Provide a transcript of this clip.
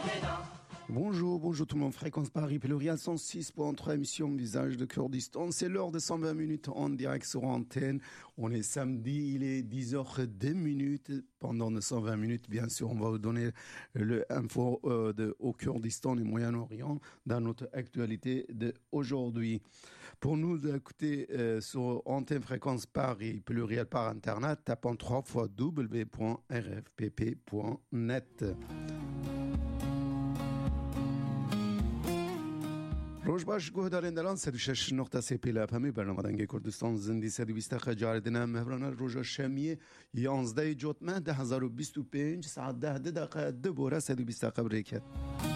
Bonjour tout le monde, Fréquence Paris, Plurial 106.3, émission Visage de Kurdistan. C'est l'heure de 120 minutes en direct sur antenne. On est samedi, il est 10h02. Pendant nos 120 minutes, bien sûr, on va vous donner l'info au Kurdistan et Moyen-Orient dans notre actualité d'aujourd'hui. Pour nous écouter sur antenne Fréquence Paris, Plurial par Internet, tapons 3 fois w.rfpp.net. روش باش گوه دارین دلان 106 نقطه سی پیلا پمی برنامه دنگ کردستان زندی 120 خجار دینه مهران روژا شمیه 11 جوتمه 2025 ساعت 10 دقیقه 2 بوره 120 قبل ریکت